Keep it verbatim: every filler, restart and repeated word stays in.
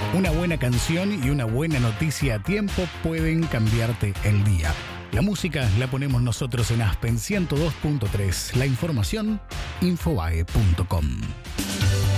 Una buena canción y una buena noticia a tiempo pueden cambiarte el día. La música la ponemos nosotros en Aspen ciento dos punto tres. La información, infobae punto com.